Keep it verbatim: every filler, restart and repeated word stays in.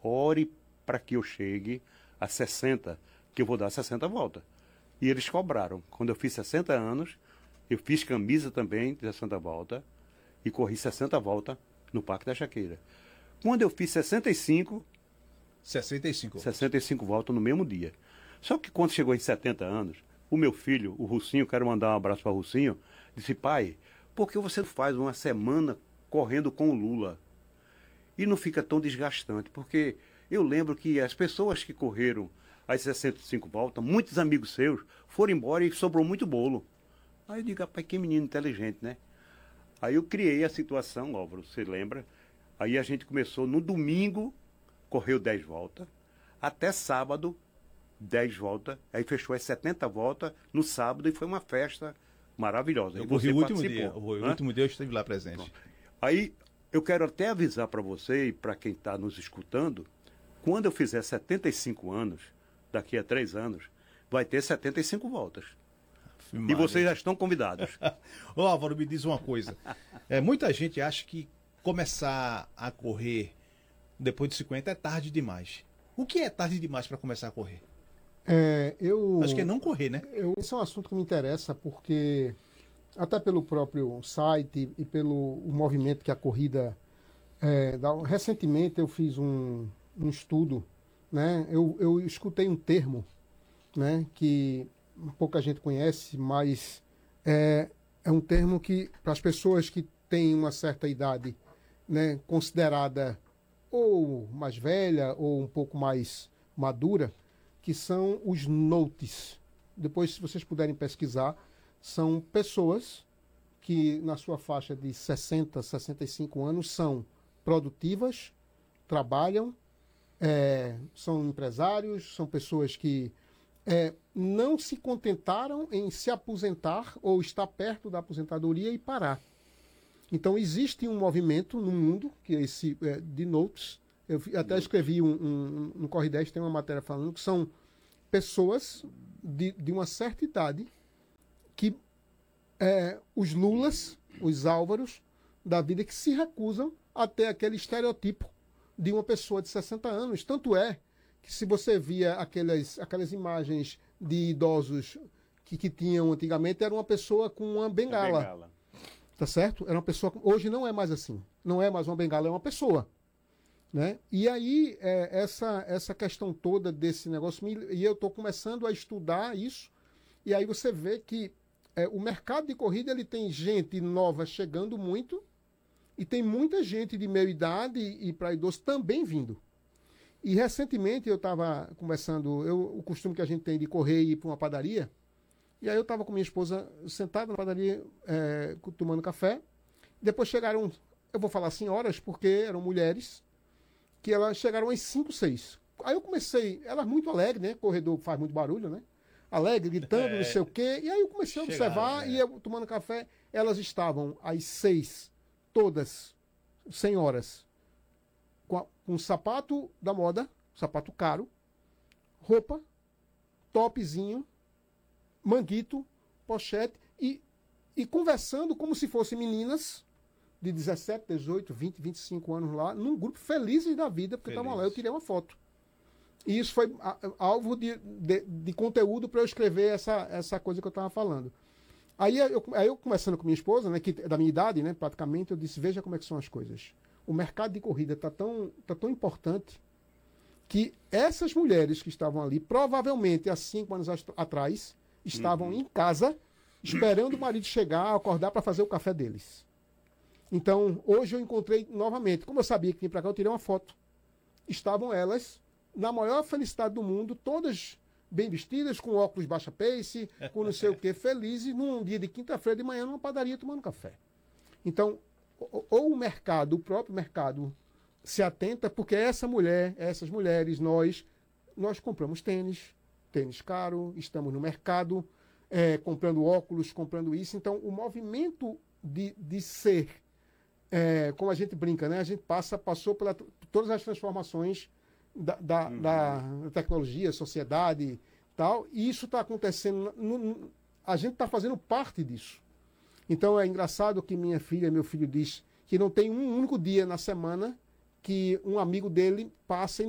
ore para que eu chegue a sessenta, que eu vou dar sessenta voltas. E eles cobraram. Quando eu fiz sessenta anos, eu fiz camisa também de sessenta voltas e corri sessenta voltas no Parque da Jaqueira. Quando eu fiz sessenta e cinco... sessenta e cinco. sessenta e cinco voltas no mesmo dia. Só que quando chegou em setenta anos, o meu filho, o Russinho, quero mandar um abraço para o Russinho, disse: pai, por que você faz uma semana correndo com o Lula? E não fica tão desgastante, porque eu lembro que as pessoas que correram as sessenta e cinco voltas, muitos amigos seus, foram embora e sobrou muito bolo. Aí eu digo: rapaz, que menino inteligente, né? Aí eu criei a situação, Álvaro, você lembra? Aí a gente começou no domingo, correu dez voltas, até sábado, dez voltas, aí fechou as setenta voltas no sábado e foi uma festa maravilhosa. Eu e corri você o último participou, dia, o né? último dia eu estive lá presente. Pronto. Aí eu quero até avisar para você e para quem está nos escutando, quando eu fizer setenta e cinco anos, daqui a três anos, vai ter setenta e cinco voltas. E vocês já estão convidados. Ô Álvaro, me diz uma coisa. É, muita gente acha que começar a correr depois de cinquenta é tarde demais. O que é tarde demais para começar a correr? É, eu, Acho que é não correr, né? Eu, esse é um assunto que me interessa porque, até pelo próprio site e pelo o movimento que a corrida é, dá, recentemente eu fiz um, um estudo, né? Eu, eu escutei um termo, né, que pouca gente conhece, mas é, é um termo que, para as pessoas que têm uma certa idade, né, considerada ou mais velha ou um pouco mais madura, que são os notes. Depois, se vocês puderem pesquisar, são pessoas que, na sua faixa de sessenta, sessenta e cinco anos, são produtivas, trabalham, é, são empresários, são pessoas que é, não se contentaram em se aposentar ou estar perto da aposentadoria e parar. Então, existe um movimento no mundo, que é esse é, de notes. Eu até escrevi um, um, no Corre dez, tem uma matéria falando que são pessoas de, de uma certa idade que é, os Lulas, os Álvaros da vida, que se recusam a ter aquele estereotipo de uma pessoa de sessenta anos. Tanto é que se você via aquelas, aquelas imagens de idosos que, que tinham antigamente, era uma pessoa com uma bengala. bengala. Tá certo? Era uma pessoa. Hoje não é mais assim. Não é mais uma bengala, é uma pessoa. Né? E aí, é, essa, essa questão toda desse negócio, me, e eu estou começando a estudar isso, e aí você vê que é, o mercado de corrida ele tem gente nova chegando muito, e tem muita gente de meia idade e para idoso também vindo. E recentemente eu estava conversando, eu, o costume que a gente tem de correr e ir para uma padaria, e aí eu estava com minha esposa sentada na padaria, é, tomando café. Depois chegaram, eu vou falar senhoras, porque eram mulheres, que elas chegaram às cinco, seis. Aí eu comecei, elas muito alegres, né? Corredor faz muito barulho, né? Alegre, gritando, é. não sei o quê. E aí eu comecei a observar, Chegaram, e eu tomando café, elas estavam às seis, todas, senhoras, com, a, com um sapato da moda, sapato caro, roupa, topzinho, manguito, pochete, e, e conversando como se fossem meninas de dezessete, dezoito, vinte, vinte e cinco anos lá, num grupo felizes da vida, porque estavam lá, eu tirei uma foto. E isso foi a, a, alvo de, de, de conteúdo para eu escrever essa, essa coisa que eu estava falando. Aí eu, aí eu, conversando com minha esposa, né, que é da minha idade, né, praticamente, eu disse: veja como é que são as coisas. O mercado de corrida está tão, tá tão importante que essas mulheres que estavam ali, provavelmente há cinco anos atrás, estavam uhum. em casa, esperando o marido chegar, acordar para fazer o café deles. Então, hoje eu encontrei novamente, como eu sabia que tinha para cá, eu tirei uma foto. Estavam elas, na maior felicidade do mundo, todas bem vestidas, com óculos baixa pace, com não sei o que, felizes, num dia de quinta-feira de manhã, numa padaria tomando café. Então, ou, ou o mercado, o próprio mercado, se atenta, porque essa mulher, essas mulheres, nós, nós compramos tênis, tênis caro, estamos no mercado, é, comprando óculos, comprando isso. Então, o movimento de, de ser, é, como a gente brinca, né? A gente passa, passou por todas as transformações da, da, uhum. da tecnologia, sociedade, tal, e isso está acontecendo, no, no, a gente está fazendo parte disso. Então é engraçado que minha filha, meu filho diz que não tem um único dia na semana que um amigo dele passa e